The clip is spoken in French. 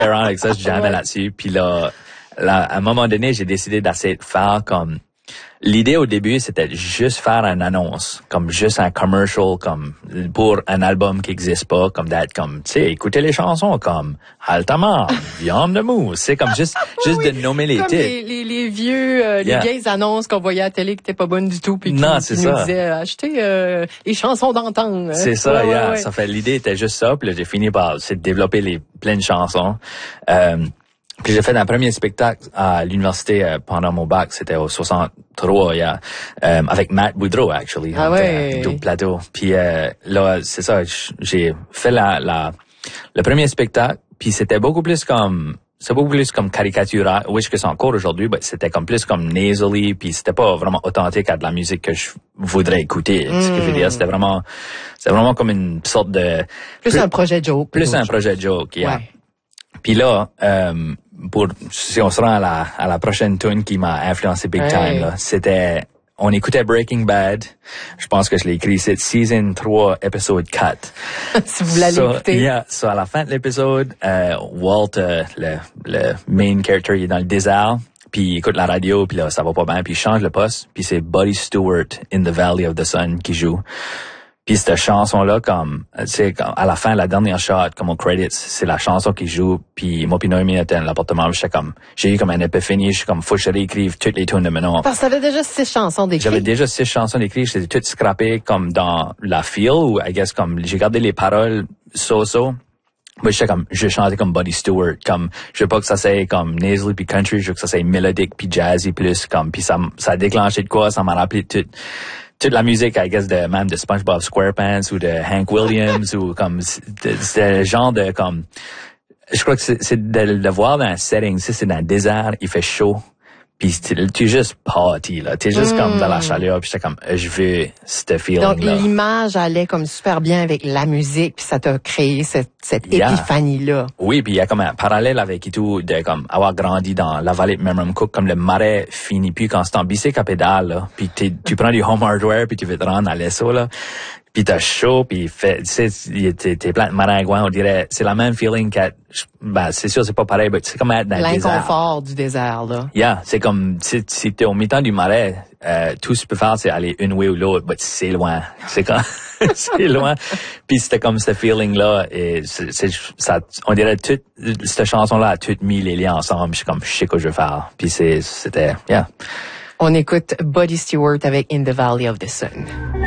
différent avec ça, je jammais là-dessus. Puis là, à un moment donné, j'ai décidé d'essayer de faire comme... L'idée au début, c'était juste faire une annonce, comme juste un commercial, comme pour un album qui existe pas, comme d'être comme, tu sais, écouter les chansons comme Altamar, Viande de mousse, c'est comme juste de nommer les comme titres. les vieux, les vieilles annonces qu'on voyait à la télé qui étaient pas bonnes du tout, puis qui nous disaient achetez les chansons d'antan. C'est ça, ouais. Ça fait l'idée était juste ça, puis là j'ai fini par développer plein de chansons. Puis j'ai fait un premier spectacle à l'université pendant mon bac, c'était au 63, avec Matt Boudreau, actually, Double Plateau. Puis là, c'est ça, j'ai fait le premier spectacle, puis c'était beaucoup plus comme caricatural, oui, que c'est encore aujourd'hui, mais c'était comme plus comme nasally, puis c'était pas vraiment authentique à de la musique que je voudrais écouter. Ce que je veux dire, c'était vraiment comme une sorte de... Plus un projet joke. Yeah. Ouais. Puis là, si on se rend à la prochaine tune qui m'a influencé big time, là, c'était, on écoutait Breaking Bad. Je pense que je l'ai écrit, c'est Season 3, épisode 4. Si vous l'allez écouter. So à la fin de l'épisode, Walt, le main character, il est dans le désert. Puis il écoute la radio, puis là, ça va pas bien, puis il change le poste, puis c'est Buddy Stewart, In the Valley of the Sun, qui joue. Puis cette chanson-là, comme, tu sais, à la fin, la dernière shot, comme au credits, c'est la chanson qui joue. Puis moi, puis Noémie était dans l'appartement, j'ai eu comme une épiphanie, je suis comme, faut que je réécrive toutes les tunes de maintenant. Parce que t'avais déjà 6 chansons d'écrites. J'avais déjà 6 chansons d'écrites, j'étais toutes scrappées comme dans la feel, ou I guess comme, j'ai gardé les paroles so-so. Moi, je chantais comme Buddy Stewart, comme, je veux pas que ça soit comme nasally puis country, je veux que ça soit mélodique puis jazzy plus, comme, puis ça a déclenché de quoi, ça m'a rappelé toute la musique, I guess, même de SpongeBob SquarePants ou de Hank Williams ou comme, c'était le genre de, comme, je crois que c'est de le voir dans un setting, si c'est dans le désert, il fait chaud, pis tu es juste party, là, t'es juste comme dans la chaleur, pis j'étais comme, je veux ce feeling-là. Donc, l'image allait comme super bien avec la musique, puis ça t'a créé cette épiphanie-là. Oui, puis il y a comme un parallèle avec et tout, de comme avoir grandi dans la vallée de Memramcook, comme le marais finit plus quand c'est en bicycle à pédale, là, puis tu prends du home hardware, puis tu veux te rendre à l'ESSO, là, puis t'as chaud, puis tu sais, t'es plein de maringouins, on dirait, c'est la même feeling c'est sûr, c'est pas pareil, mais c'est comme être dans le désert. L'inconfort du désert, là. Yeah, c'est comme, si t'es au mi-temps du marais, tout ce que tu peux faire, c'est aller une way ou l'autre, mais c'est loin. C'est comme, c'est loin. Puis c'était comme ce feeling-là, et ça, on dirait cette chanson-là a tout mis les liens ensemble, je sais quoi je veux faire. Puis c'était, yeah. On écoute Buddy Stewart avec In the Valley of the Sun.